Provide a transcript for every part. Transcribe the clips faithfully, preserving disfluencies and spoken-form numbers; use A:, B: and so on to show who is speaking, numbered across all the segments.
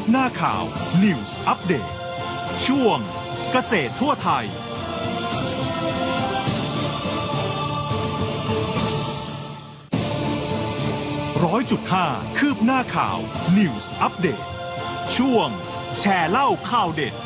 A: หน้าข่าว News Update ช่วงเกษตรทั่วไทยร้อยจุดห้าคืบหน้าข่าว News Update ช่วงแชร์เล่าข่าวเด็ด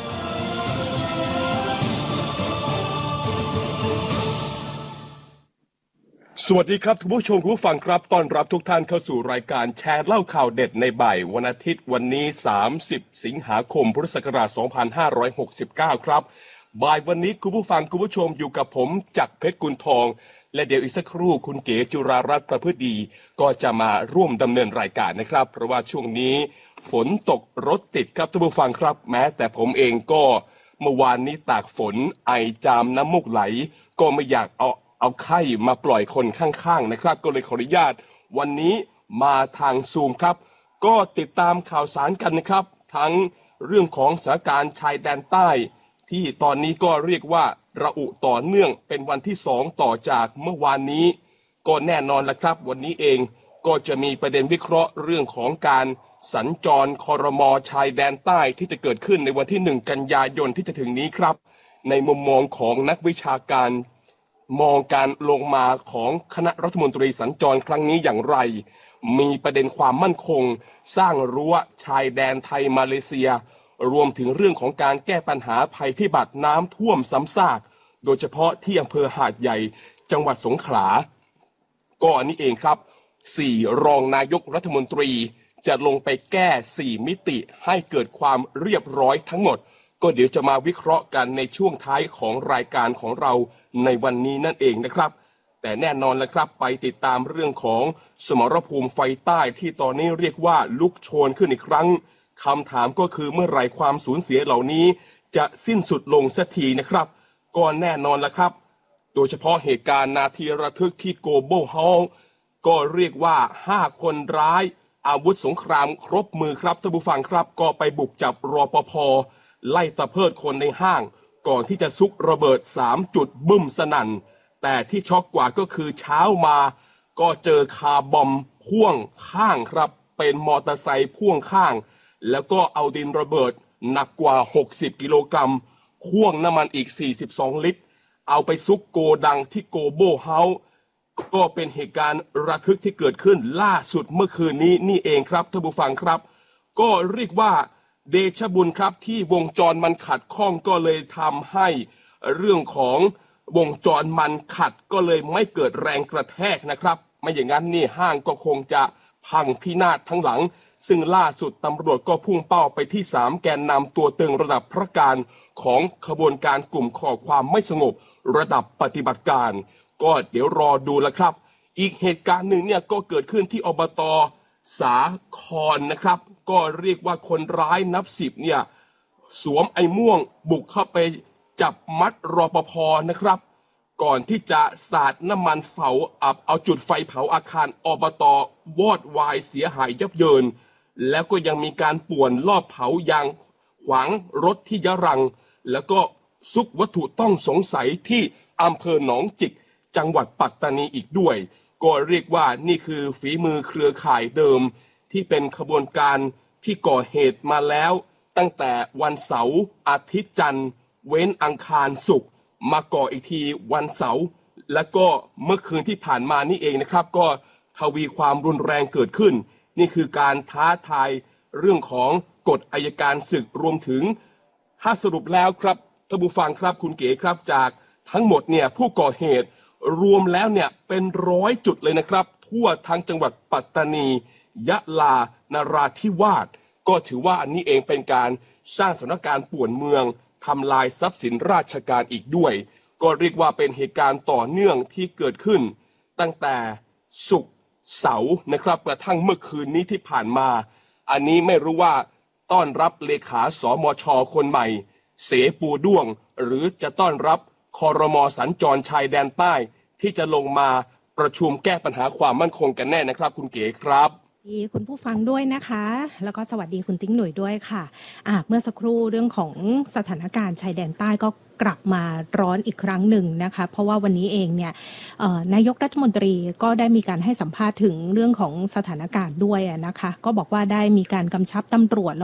B: สวัสดีครับคุณผู้ชมคุณผู้ฟังครับต้อนรับทุกท่านเข้าสู่รายการแชร์เล่าข่าวเด็ดในบ่ายวันอาทิตย์วันนี้สามสิบสิงหาคมพุทธศักราชสองพันห้าร้อยหกสิบเก้าครับบ่ายวันนี้คุณผู้ฟังคุณผู้ชมอยู่กับผมจักรเพชรกุลทองและเดี๋ยวอีกสักครู่คุณเก๋จุรารัตน์ประพฤติดีก็จะมาร่วมดำเนินรายการนะครับเพราะว่าช่วงนี้ฝนตกรถติดครับท่านผู้ฟังครับแม้แต่ผมเองก็เมื่อวานนี้ตากฝนไอจามน้ำมูกไหลก็ไม่อยากเอาเอาไข้มาปล่อยคนข้างๆนะครับก็เลยขออนุญาตวันนี้มาทางซูมครับก็ติดตามข่าวสารกันนะครับทั้งเรื่องของสถานการณ์ชายแดนใต้ที่ตอนนี้ก็เรียกว่าระอุต่อเนื่องเป็นวันที่สองต่อจากเมื่อวานนี้ก็แน่นอนละครับวันนี้เองก็จะมีประเด็นวิเคราะห์เรื่องของการสัญจรครม.ชายแดนใต้ที่จะเกิดขึ้นในวันที่หนึ่งกันยายนที่จะถึงนี้ครับในมุมมองของนักวิชาการมองการลงมาของคณะรัฐมนตรีสัญจรครั้งนี้อย่างไรมีประเด็นความมั่นคงสร้างรั้วชายแดนไทยมาเลเซียรวมถึงเรื่องของการแก้ปัญหาภัยพิบัติน้ำท่วมซ้ำซากโดยเฉพาะที่อำเภอหาดใหญ่จังหวัดสงขลาก็อันนี้เองครับสี่รองนายกรัฐมนตรีจะลงไปแก้สี่มิติให้เกิดความเรียบร้อยทั้งหมดก็เดี๋ยวจะมาวิเคราะห์กันในช่วงท้ายของรายการของเราในวันนี้นั่นเองนะครับแต่แน่นอนแล้วครับไปติดตามเรื่องของสมรภูมิไฟใต้ที่ตอนนี้เรียกว่าลุกโชนขึ้นอีกครั้งคำถามก็คือเมื่อไหร่ความสูญเสียเหล่านี้จะสิ้นสุดลงสักทีนะครับก็แน่นอนแล้วครับโดยเฉพาะเหตุการณ์นาทีระทึกที่โกลบอลฮอลล์ก็เรียกว่าห้าคนร้ายอาวุธสงครามครบมือครับท่านผู้ฟังครับก็ไปบุกจับรปภ.ไล่ตะเพิดคนในห้างก่อนที่จะซุกระเบิดสามจุดบึ้มสนั่นแต่ที่ช็อกกว่าก็คือเช้ามาก็เจอคาร์บอมพ่วงข้างครับเป็นมอเตอร์ไซค์พ่วงข้างแล้วก็เอาดินระเบิดหนักกว่าหกสิบกิโลกรัมพ่วงน้ำมันอีกสี่สิบสองลิตรเอาไปซุกโกดังที่โกโบเฮาส์ก็เป็นเหตุการณ์ระทึกที่เกิดขึ้นล่าสุดเมื่อคืนนี้นี่เองครับท่านผู้ฟังครับก็เรียกว่าเดชบุญครับที่วงจรมันขัดข้องก็เลยทำให้เรื่องของวงจรมันขัดก็เลยไม่เกิดแรงกระแทกนะครับไม่อย่างนั้นนี่ห้างก็คงจะพังพินาศทั้งหลังซึ่งล่าสุดตำรวจก็พุ่งเป้าไปที่สามแกนนำตัวตึงระดับพระการของขบวนการกลุ่มก่อความไม่สงบระดับปฏิบัติการก็เดี๋ยวรอดูละครับอีกเหตุการณ์หนึ่งเนี่ยก็เกิดขึ้นที่อบต.สาครนะครับก็เรียกว่าคนร้ายนับสิบเนี่ยสวมไอ้ม่วงบุกเข้าไปจับมัดรปภ.นะครับก่อนที่จะสาดน้ำมันเผาอับเอาจุดไฟเผาอาคารอบต.วอดวายเสียหายยับเยินแล้วก็ยังมีการป่วนลอบเผายางขวางรถที่ยะรังแล้วก็ซุกวัตถุต้องสงสัยที่อำเภอหนองจิกจังหวัดปัตตานีอีกด้วยก็เรียกว่านี่คือฝีมือเครือข่ายเดิมที่เป็นขบวนการที่ก่อเหตุมาแล้วตั้งแต่วันเสาร์อาทิตย์จันทร์เว้นอังคารศุกร์มาก่ออีกทีวันเสาร์และก็เมื่อคืนที่ผ่านมานี่เองนะครับก็ทวีความรุนแรงเกิดขึ้นนี่คือการท้าทายเรื่องของกฎอัยการศึกรวมถึงถ้าสรุปแล้วครับท่านผู้ฟังครับคุณเก๋ครับจากทั้งหมดเนี่ยผู้ก่อเหตุรวมแล้วเนี่ยเป็นร้อยจุดเลยนะครับทั่วทั้งจังหวัดปัตตานียะลานราธิวาสก็ถือว่าอันนี้เองเป็นการสร้างสถานการณ์ป่วนเมืองทำลายทรัพย์สินราชการอีกด้วยก็เรียกว่าเป็นเหตุการณ์ต่อเนื่องที่เกิดขึ้นตั้งแต่ศุกร์เสาร์นะครับกระทั่งเมื่อคืนนี้ที่ผ่านมาอันนี้ไม่รู้ว่าต้อนรับเลขาสมช.คนใหม่เสปูด้วงหรือจะต้อนรับครม.สัญจรชายแดนใต้ที่จะลงมาประชุมแก้ปัญหาความมั่นคงกันแน่นะครับคุณเก๋ครับ
C: ดีคุณผู้ฟังด้วยนะคะแล้วก็สวัสดีคุณติ๊งหนุ่ยด้วยค่ะอ่ะเมื่อสักครู่เรื่องของสถานการณ์ชายแดนใต้ก็กลับมาร้อนอีกครั้งหนึ่งนะคะเพราะว่าวันนี้เองเนี่ยนายกรัฐมนตรีก็ได้มีการให้สัมภาษณ์ถึงเรื่องของสถานการณ์ด้วยนะคะก็บอกว่าได้มีการกำชับตำรวจ